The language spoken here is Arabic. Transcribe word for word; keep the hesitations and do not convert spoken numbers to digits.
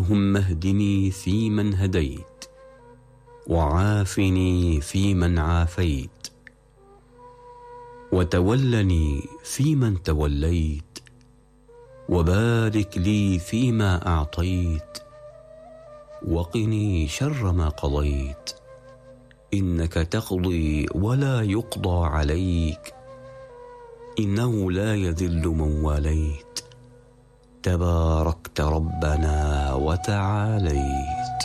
اللهم اهدني فيمن هديت، وعافني فيمن عافيت، وتولني فيمن توليت، وبارك لي فيما أعطيت، وقني شر ما قضيت، إنك تقضي ولا يقضى عليك، إنه لا يذل من واليت، تباركت ربنا وتعاليت.